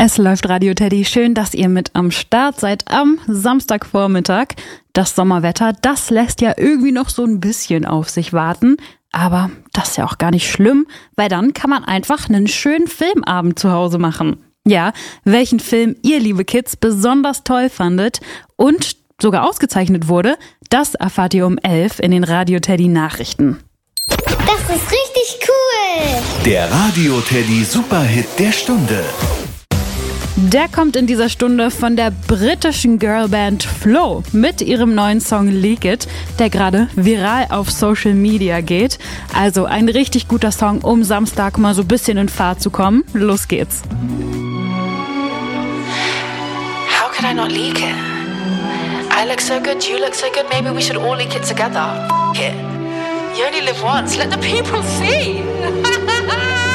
Es läuft Radio Teddy. Schön, dass ihr mit am Start seid am Samstagvormittag. Das Sommerwetter, das lässt ja irgendwie noch so ein bisschen auf sich warten. Aber das ist ja auch gar nicht schlimm, weil dann kann man einfach einen schönen Filmabend zu Hause machen. Ja, welchen Film ihr, liebe Kids, besonders toll fandet und sogar ausgezeichnet wurde, das erfahrt ihr um 11 in den Radio Teddy Nachrichten. Das ist richtig cool! Der Radio Teddy Superhit der Stunde. Der kommt in dieser Stunde von der britischen Girlband Flo mit ihrem neuen Song Leak It, der gerade viral auf Social Media geht. Also ein richtig guter Song, um Samstag mal so ein bisschen in Fahrt zu kommen. Los geht's. How could I not leak it? I look so good, you look so good, maybe we should all leak it together. F*** it. You only live once, let the people see.